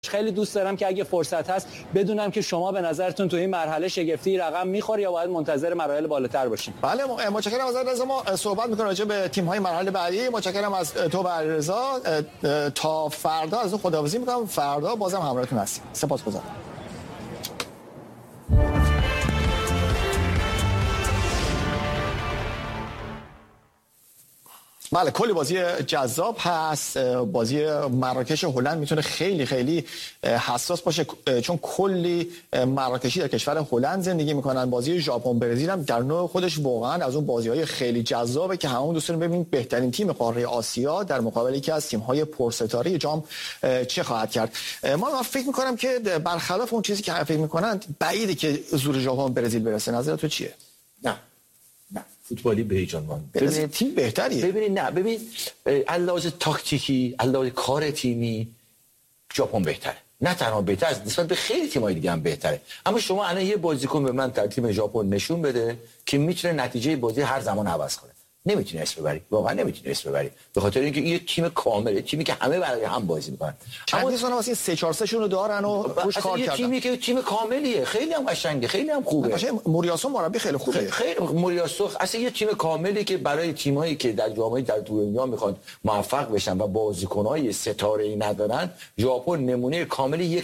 خیلی دوست دارم که اگه فرصت هست بدونم که شما به نظرتون تو این مرحله شگفتی رقم میخوره یا باید منتظر مراحل بالاتر باشیم. بله متشکرم از عزیز ما صحبت می‌کنم راجع به تیم‌های مرحله بعدی. متشکرم از تو علیرضا. تا فردا از اون خداحافظی می‌کنم. فردا بازم همراهتون هستیم. سپاسگزارم. بله کلی بازی جذاب هست. بازی مراکش هلند میتونه خیلی خیلی حساس باشه چون کلی مراکشی در کشور هلند زندگی میکنن. بازی ژاپن برزیل هم در نوع خودش واقعا از اون بازی‌های خیلی جذابه که همون دوست داریم ببینیم بهترین تیم قاره آسیا در مقابل یکی از تیم‌های پرستاره جام چه خواهد کرد. من فکر میکنم که برخلاف اون چیزی که فکر میکنن بعیده که زور ژاپن برزیل برسه. نظر تو چیه؟ نه فوتبالی به هیچ عنوان. ببینید تیم بهتریه. ببین علاوه تاکتیکی، علاوه کار تیمی ژاپن بهتره. نه تنها بهتره، از نسبت به خیلی تیم‌های دیگه هم بهتره. اما شما الان یه بازیکن به من در تیم ژاپن نشون بده که میتونه نتیجه بازی هر زمان عوض کنه. نمیتونی اسم ببری. واقعا نمیتونی اسم ببری. به خاطر اینکه این تیم کامله، تیمی که همه برای هم بازی میکنن. اما سونا واسه 3-4 شون رو دارن و روش کار کردن. تیمی که تیم کاملیه، خیلی هم قشنگه، خیلی هم خوبه. باشه موریاسو مربی خیلی خوبه. خیلی موریاسو اصلا یه تیم کاملی که برای تیمایی که در جام‌های در دنیا میخوان موفق بشن و بازیکن‌های ستاره‌ای ندارن، ژاپن نمونه کامل یک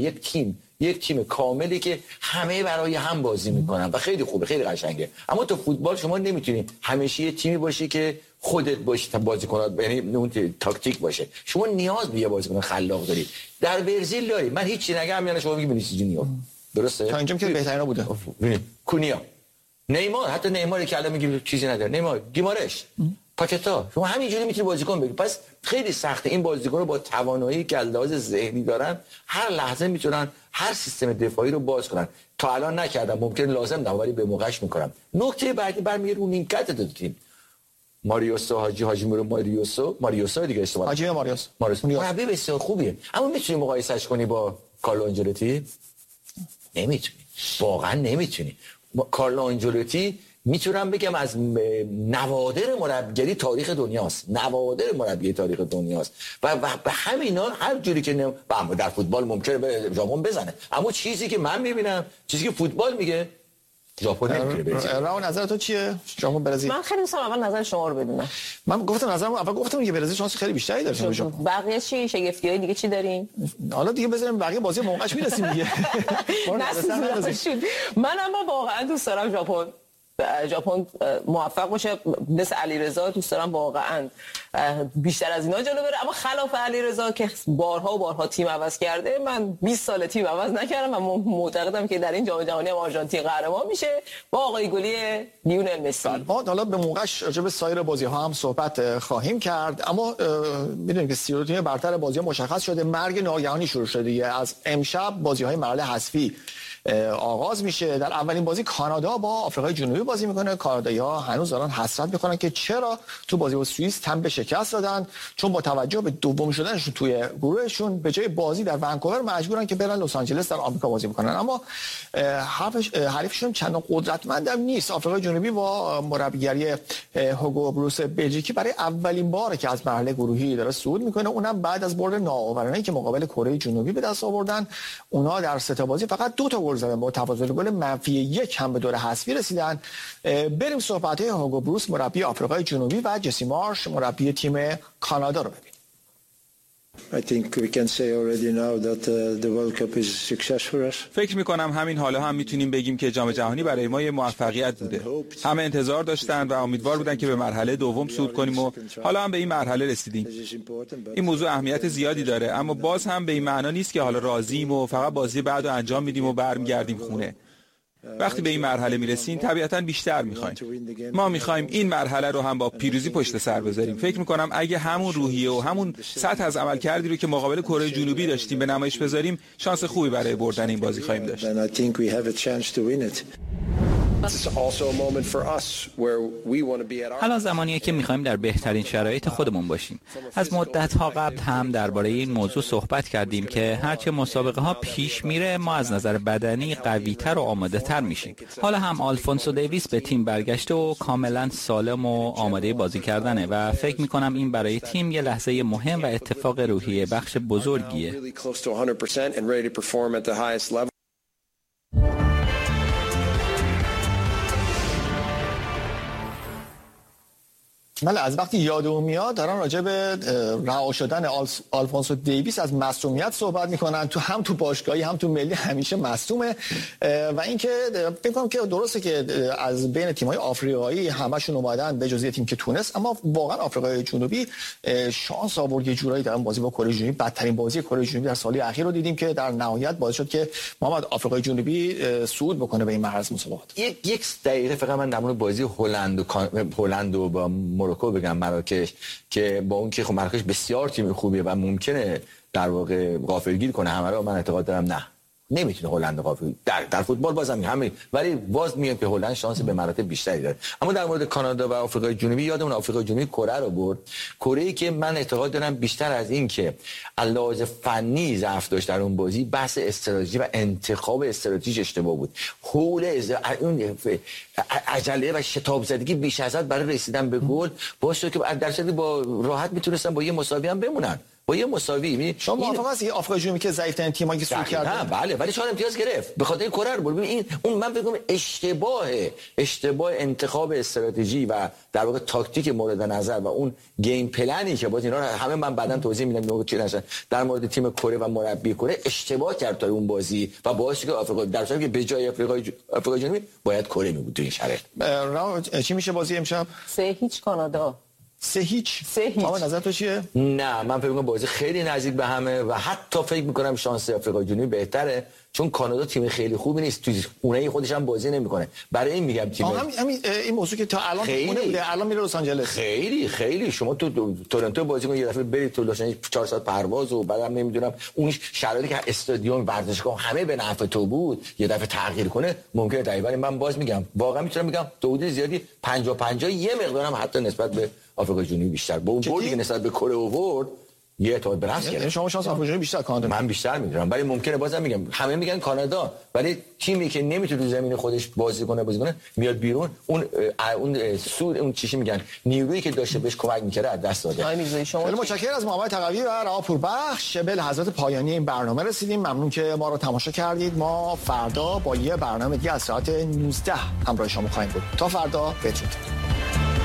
تیم کاملی که همه برای هم بازی میکنن و خیلی خوبه، خیلی قشنگه. اما تو فوتبال شما نمیتونی همیشه یه تیمی باشی که خودت باشی تا بازیکنات، یعنی اون تاکتیک باشه. شما نیاز به یه بازیکن خلاق داری. در برزیل داری. من هیچی نگم یعنی شما میگی وینیسیوس جونیور. درسته؟ تا اینجا که بهترینا بوده. کونیا، نیمار، حتی نیماری که الان میگی چیزی نداره. نیمار، گیمارش، پاکتا، شما همینجوری میتونی بازیکن بگیری. پس خیلی سخته این بازیکن رو با توانایی که لحاظ ذهنی دارن هر لحظه میتونن هر سیستم دفاعی رو باز کنن. تا الان نکردم، ممکن لازم دارم ولی به موقعش میکنم. نکته بعدی برمیگره رو نیمکت دو تیم. ماریوسو ماریوسو دیگه استفاده. حاجی ماریوس مربی بسیار خوبیه. اما میتونی مقایسهش کنی با کارلو آنجلوتی؟ نمیتونی. واقعا نمیتونی. کارلو آنجلوتی میتونم بگم از نوادر مربیگری تاریخ دنیاست. و به همینا هر جوری که در فوتبال ممکنه به ژاپن بزنه، اما چیزی که من میبینم، چیزی که فوتبال میگه، ژاپن نمیتونه برزیل. راو نظر تو چیه؟ ژاپن برزیل. من خیلی دوست دارم اول نظر شما رو بدونم. من گفتم که برزیل شانس خیلی بیشتری داره تا ژاپن. بقیه چی؟ شگفتی‌های دیگه چی دارین؟ حالا دیگه بذاریم بقیه بازی موقعش میرسیم دیگه. من اما واقعا دوست دارم ژاپن موفق باشه. مثل علیرضا دوست دارم واقعا بیشتر از اینا جلو بره. اما خلاف علیرضا که بارها تیم عوض کرده، من 20 سال تیم عوض نکردم و معتقدم که در این جام جهانی هم آرژانتین قهرمان میشه با آقای گلی لیونل مسی. ما حالا به موقعش راجع به سایر بازی‌ها هم صحبت خواهیم کرد، اما می‌دونیم که تیم برتر بازی‌ها مشخص شده. مرگ ناگهانی شروع شده دیگه. از امشب بازی‌های مرحله حذفی آغاز میشه. در اولین بازی کانادا با آفریقای جنوبی بازی میکنه. کانادایی‌ها هنوز دارن حسرت میکنن که چرا تو بازی با سوئیس تن به شکست دادن، چون با توجه به دوم شدنشون توی گروهشون به جای بازی در ونکوور مجبورن که برن لس آنجلس در آمریکا بازی بکنن. اما حریفشون چندان قدرتمند هم نیست. آفریقای جنوبی با مربیگری هوگو بروس بلژیکی برای اولین باره که از مرحله گروهی داره صعود میکنه، اونم بعد از برد ناآورانه‌ای که مقابل کره جنوبی به دست آوردن. اونا در سه تا بازی فقط 2 تا گل زدن، با تفاضل گل -1 هم به دور حذفی رسیدن. بریم صحبت‌های هوگو بروس مربی آفریقای جنوبی و جسی مارش مربی تیم کانادا رو ببینیم. فکر می‌کنم همین حالا هم میتونیم بگیم که جام جهانی برای ما یه موفقیت بوده. همه انتظار داشتن و امیدوار بودن که به مرحله دوم صعود کنیم و حالا هم به این مرحله رسیدیم. این موضوع اهمیت زیادی داره، اما باز هم به این معنا نیست که حالا راضییم و فقط بازی بعدو انجام میدیم و برمیگردیم خونه. وقتی به این مرحله میرسیم طبیعتاً بیشتر میخوایم. ما میخوایم این مرحله رو هم با پیروزی پشت سر بذاریم. فکر میکنم اگه همون روحیه و همون سطح از عملکردی رو که مقابل کره جنوبی داشتیم به نمایش بذاریم، شانس خوبی برای بردن این بازی خواهیم داشت. الان زمانیه که می‌خوایم در بهترین شرایط خودمون باشیم. از مدت‌ها قبل هم درباره این موضوع صحبت کردیم که هرچه مسابقه ها پیش میره ما از نظر بدنی قوی‌تر و آماده‌تر میشیم. حالا هم آلفونسو دیویس به تیم برگشته و کاملا سالم و آماده بازی کردنه و فکر می‌کنم این برای تیم یه لحظه مهم و اتفاق روحیه بخش بزرگیه. بله، از وقتی یادم میاد دارن راجع به رها شدن آلفونسو دیویس از مصونیت صحبت میکنن. هم تو باشگاهی هم تو ملی همیشه مصدومه و اینکه فکر می‌کنم که درسته که از بین تیم‌های آفریقایی همشون اومدن به جز تیم که تونس، اما واقعا آفریقای جنوبی شانس آورد یه جورایی در بازی با کره جنوبی. بدترین بازی کره جنوبی در سالی اخیر رو دیدیم که در نهایت باعث شد که محمد آفریقای جنوبی صعود بکنه به این مرحله مسابقات. یک دقیقه فقط من در مورد بازی هلند و با مراکش بگم، مراکش که با اون که خب مراکش بسیار تیم خوبیه و ممکنه در واقع غافلگیر کنه همه رو، من اعتقاد دارم نه، نمیتونه هلند غافل در فوتبال بازم همین، ولی باز میگم که هلند شانس به مراتب بیشتری داره. اما در مورد کانادا و آفریقای جنوبی، یادمون آفریقای جنوبی کره رو برد، کره‌ای که من اعتقاد دارم بیشتر از این که علاوه فنی ضعف داشت در اون بازی، بحث استراتژی و انتخاب استراتژی اشتباه بود. حول اون عجله و شتاب زدگی بیش از حد برای رسیدن به گل باعث شد که در صدی با راحت میتونستن با یه مساوی هم بمونن. با یه مساوی شما موافق هستی آفریقای جنوبی که ضعیف‌ترین تیمایی که صعود کردن؟ بله، ولی 4 امتیاز گرفت به خاطر کره رو. ببین این اون من فکر کنم اشتباه انتخاب استراتژی و در واقع تاکتیک مورد نظر و اون گیم پلنی که باز اینا رو همه من بعداً توضیح میدم چی نشه در مورد تیم کره و مربی کره اشتباه کرد تا اون بازی و باعث شد که آفریقا در صورتی که به جای آفریقای جنوبی باید کره می بود تو این شرایط. چی میشه بازی امشب؟ 3-0 کانادا. 3-0. ما نظر تو چیه؟ نه، من فکر می‌کنم بازی خیلی نزدیک به همه و حتی فکر می‌کنم شانس آفریقای جنوبی بهتره، چون کانادا تیم خیلی خوبی نیست، تو خونه خودش هم بازی نمی‌کنه. برای این میگم تیم این موضوع که تا الان خونه بوده، الان میره لس آنجلس. خیلی شما تو تورنتو بازی کنید، یه دفعه برید تو لس آنجلس 4 ساعت پرواز و بعدم نمیدونم اون شرایطی که استادیوم ورزشگاه همه به نفع تو بود یه دفعه تغییر کنه ممکنه. دقیقاً من باز میگم واقعا میتونم بگم تو حدود زیادی 50-50 یه مقدارم حتی نسبت به آفریقای جنوبی بیشتر با اون بردی که نسبت به کره آورد یه اعتماد به نفس گرفت. شما شانس آفریقای جنوبی بیشتر کانادا؟ من بیشتر میدونم، ولی ممکنه بازم میگم همه میگن کانادا، ولی تیمی که نمیتونه تو زمین خودش بازی کنه میاد بیرون، اون سود اون چیشی میگن نیرویی که داشته بهش کمک میکرده از دست داده. خیلی متشکرم از محمد تقوی و رها پوربخش. به لحظات پایانی این برنامه رسیدیم. ممنون که ما رو تماشا کردید. ما فردا با یه برنامه دیگه از ساعت 19 همراه شما خواهیم بود. تا فردا بدرود.